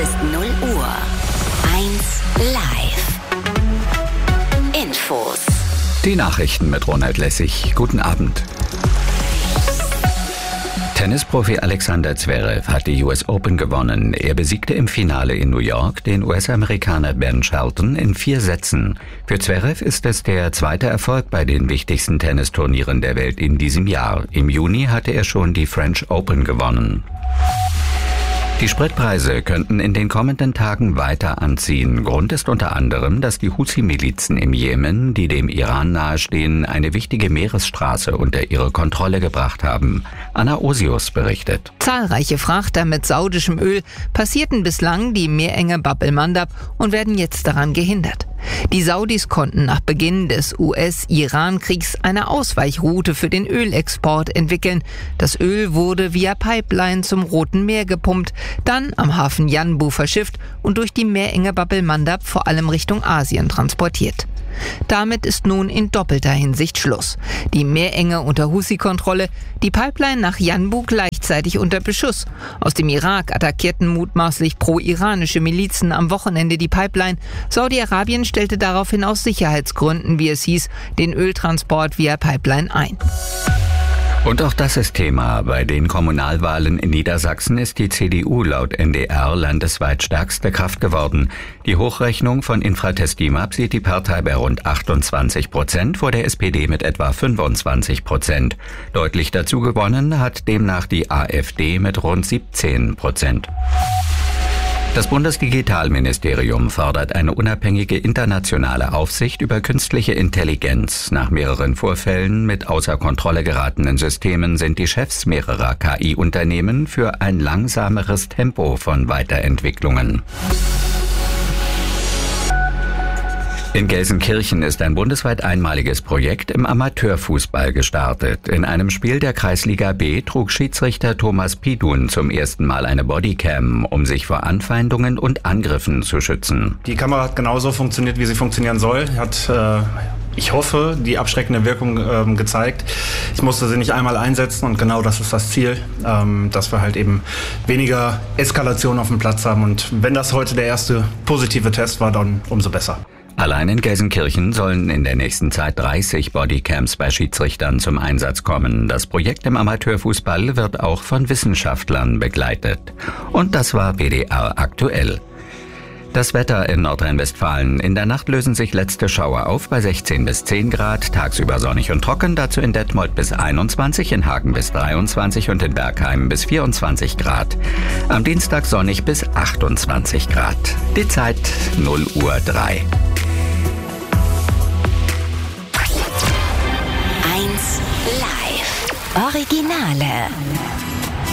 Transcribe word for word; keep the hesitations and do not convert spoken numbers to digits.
ist null Uhr. eins live. Infos. Die Nachrichten mit Ronald Lessig. Guten Abend. Tennisprofi Alexander Zverev hat die U S Open gewonnen. Er besiegte im Finale in New York den U S-Amerikaner Ben Shelton in vier Sätzen. Für Zverev ist es der zweite Erfolg bei den wichtigsten Tennisturnieren der Welt in diesem Jahr. Im Juni hatte er schon die French Open gewonnen. Die Spritpreise könnten in den kommenden Tagen weiter anziehen. Grund ist unter anderem, dass die Huthi-Milizen im Jemen, die dem Iran nahestehen, eine wichtige Meeresstraße unter ihre Kontrolle gebracht haben. Anna Osius berichtet. Zahlreiche Frachter mit saudischem Öl passierten bislang die Meerenge Bab el-Mandab und werden jetzt daran gehindert. Die Saudis konnten nach Beginn des U S-Iran-Kriegs eine Ausweichroute für den Ölexport entwickeln. Das Öl wurde via Pipeline zum Roten Meer gepumpt, dann am Hafen Yanbu verschifft und durch die Meerenge Bab el-Mandab vor allem Richtung Asien transportiert. Damit ist nun in doppelter Hinsicht Schluss. Die Meerenge unter Huthi-Kontrolle, die Pipeline nach Yanbu gleichzeitig unter Beschuss. Aus dem Irak attackierten mutmaßlich pro-iranische Milizen am Wochenende die Pipeline. Saudi-Arabien stellte daraufhin aus Sicherheitsgründen, wie es hieß, den Öltransport via Pipeline ein. Und auch das ist Thema. Bei den Kommunalwahlen in Niedersachsen ist die C D U laut N D R landesweit stärkste Kraft geworden. Die Hochrechnung von Infratest DIMAP sieht die Partei bei rund achtundzwanzig Prozent, vor der S P D mit etwa fünfundzwanzig Prozent. Deutlich dazu gewonnen hat demnach die AfD mit rund siebzehn Prozent. Das Bundesdigitalministerium fordert eine unabhängige internationale Aufsicht über künstliche Intelligenz. Nach mehreren Vorfällen mit außer Kontrolle geratenen Systemen sind die Chefs mehrerer K I-Unternehmen für ein langsameres Tempo von Weiterentwicklungen. In Gelsenkirchen ist ein bundesweit einmaliges Projekt im Amateurfußball gestartet. In einem Spiel der Kreisliga B trug Schiedsrichter Thomas Pidun zum ersten Mal eine Bodycam, um sich vor Anfeindungen und Angriffen zu schützen. Die Kamera hat genauso funktioniert, wie sie funktionieren soll. Hat, äh, ich hoffe, die abschreckende Wirkung äh, gezeigt. Ich musste sie nicht einmal einsetzen und genau das ist das Ziel, ähm, dass wir halt eben weniger Eskalation auf dem Platz haben. Und wenn das heute der erste positive Test war, dann umso besser. Allein in Gelsenkirchen sollen in der nächsten Zeit dreißig Bodycams bei Schiedsrichtern zum Einsatz kommen. Das Projekt im Amateurfußball wird auch von Wissenschaftlern begleitet. Und das war P D R aktuell. Das Wetter in Nordrhein-Westfalen. In der Nacht lösen sich letzte Schauer auf bei sechzehn bis zehn Grad, tagsüber sonnig und trocken, dazu in Detmold bis einundzwanzig, in Hagen bis dreiundzwanzig und in Bergheim bis vierundzwanzig Grad. Am Dienstag sonnig bis achtundzwanzig Grad. Die Zeit null Uhr drei. eins live. Originale.